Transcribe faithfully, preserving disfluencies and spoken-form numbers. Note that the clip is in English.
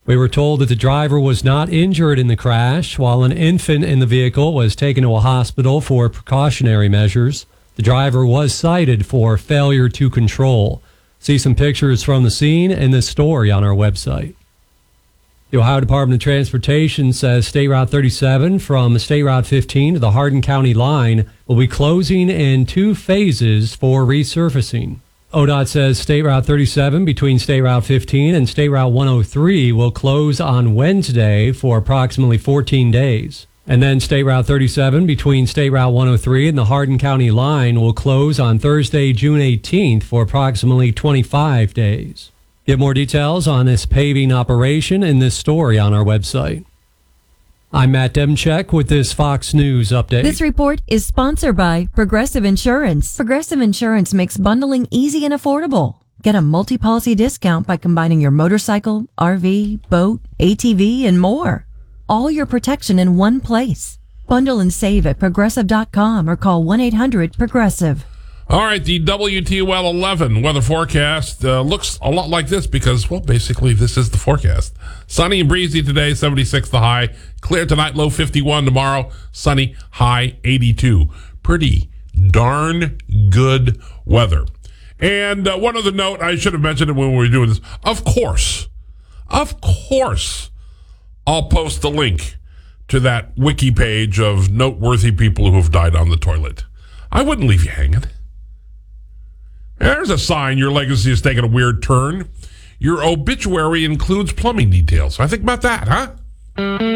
We were told that the driver was not injured in the crash, while an infant in the vehicle was taken to a hospital for precautionary measures. The driver was cited for failure to control. See some pictures from the scene in this story on our website. The Ohio Department of Transportation says State Route thirty-seven from State Route fifteen to the Hardin County line will be closing in two phases for resurfacing. O D O T says State Route thirty-seven between State Route fifteen and State Route one oh three will close on Wednesday for approximately fourteen days. And then State Route thirty-seven between State Route one oh three and the Hardin County line will close on Thursday, June eighteenth for approximately twenty-five days. Get more details on this paving operation in this story on our website. I'm Matt Demchek with this Fox News update. This report is sponsored by Progressive Insurance. Progressive Insurance makes bundling easy and affordable. Get a multi-policy discount by combining your motorcycle, R V, boat, A T V, and more. All your protection in one place. Bundle and save at progressive dot com or call one eight hundred progressive. All right, the W T O L eleven weather forecast uh, looks a lot like this because, well, basically this is the forecast. Sunny and breezy today, seventy-six the high. Clear tonight, low fifty-one. Tomorrow, sunny, high eighty-two. Pretty darn good weather. And uh, one other note, I should have mentioned it when we were doing this. Of course, of course, I'll post the link to that wiki page of noteworthy people who have died on the toilet. I wouldn't leave you hanging. There's a sign your legacy is taking a weird turn. Your obituary includes plumbing details. I think about that, huh?